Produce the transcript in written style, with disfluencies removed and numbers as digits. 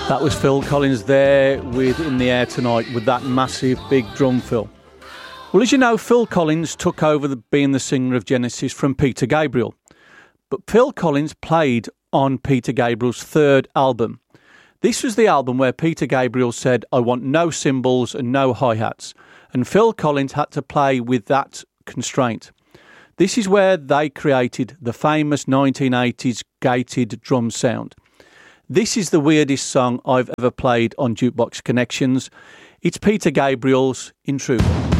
That was Phil Collins there with In the Air Tonight with that massive big drum fill. Well, as you know, Phil Collins took over being the singer of Genesis from Peter Gabriel. But Phil Collins played on Peter Gabriel's third album. This was the album where Peter Gabriel said, I want no cymbals and no hi-hats. And Phil Collins had to play with that constraint. This is where they created the famous 1980s gated drum sound. This is the weirdest song I've ever played on Jukebox Connections. It's Peter Gabriel's Intruder.